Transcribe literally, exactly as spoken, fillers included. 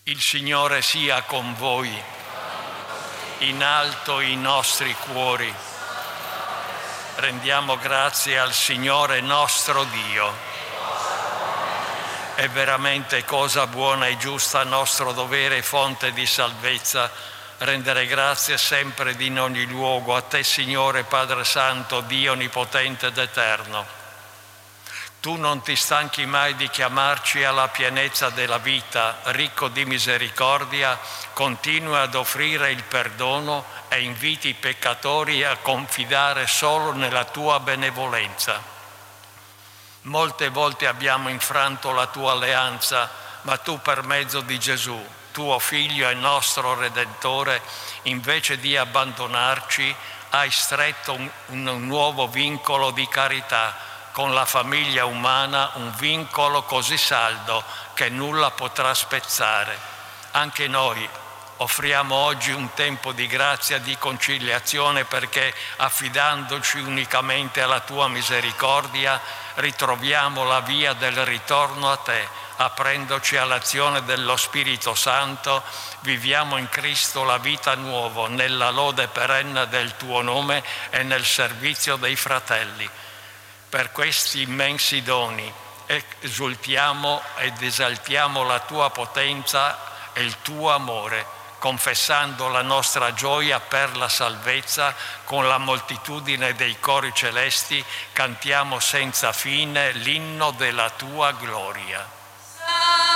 Il Signore sia con voi, in alto i nostri cuori. Rendiamo grazie al Signore nostro Dio. È veramente cosa buona e giusta, nostro dovere e fonte di salvezza, rendere grazie sempre ed in ogni luogo a Te, Signore Padre Santo, Dio onnipotente ed eterno. Tu non ti stanchi mai di chiamarci alla pienezza della vita, ricco di misericordia, continui ad offrire il perdono e inviti i peccatori a confidare solo nella Tua benevolenza. Molte volte abbiamo infranto la Tua alleanza, ma Tu per mezzo di Gesù, Tuo Figlio e nostro Redentore, invece di abbandonarci, hai stretto un, un nuovo vincolo di carità con la famiglia umana, un vincolo così saldo che nulla potrà spezzare. Anche noi offriamo oggi un tempo di grazia, di conciliazione, perché affidandoci unicamente alla Tua misericordia ritroviamo la via del ritorno a Te. Aprendoci all'azione dello Spirito Santo, viviamo in Cristo la vita nuova, nella lode perenne del Tuo nome e nel servizio dei fratelli. Per questi immensi doni esultiamo ed esaltiamo la Tua potenza e il Tuo amore, confessando la nostra gioia per la salvezza. Con la moltitudine dei cori celesti cantiamo senza fine l'inno della Tua gloria.